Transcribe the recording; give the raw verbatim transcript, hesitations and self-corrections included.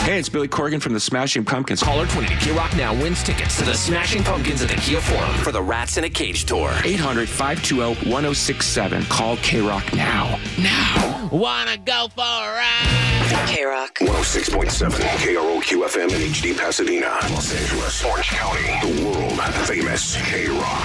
Hey, it's Billy Corgan from the Smashing Pumpkins. Caller twenty to K Rock Now wins tickets to the Smashing Pumpkins at the Kia Forum for the Rats in a Cage tour. eight hundred, five two zero, one zero six seven. Call K-Rock now. Now. Wanna go for a ride? K-Rock. one oh six point seven K R O Q F M in H D Pasadena, Los Angeles, Orange County, the world famous K-Rock.